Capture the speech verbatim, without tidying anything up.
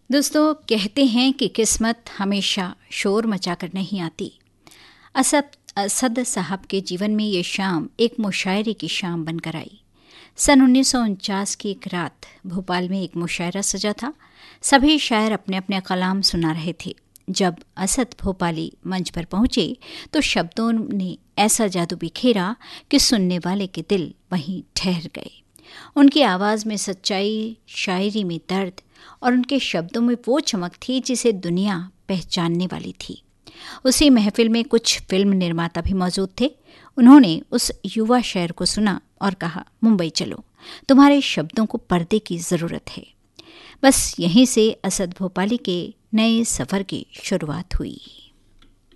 दोस्तों, कहते हैं कि किस्मत हमेशा शोर मचाकर नहीं आती। असद असद साहब के जीवन में ये शाम एक मुशायरे की शाम बनकर आई। सन उन्नीस सौ उनचास की एक रात भोपाल में एक मुशायरा सजा था। सभी शायर अपने अपने कलाम सुना रहे थे। जब असद भोपाली मंच पर पहुंचे तो शब्दों ने ऐसा जादू बिखेरा कि सुनने वाले के दिल वहीं ठहर गए। उनकी आवाज़ में सच्चाई, शायरी में दर्द और उनके शब्दों में वो चमक थी जिसे दुनिया पहचानने वाली थी। उसी महफिल में कुछ फिल्म निर्माता भी मौजूद थे। उन्होंने उस युवा शायर को सुना और कहा, मुंबई चलो, तुम्हारे शब्दों को पर्दे की ज़रूरत है। बस यहीं से असद भोपाली के नए सफ़र की शुरुआत हुई।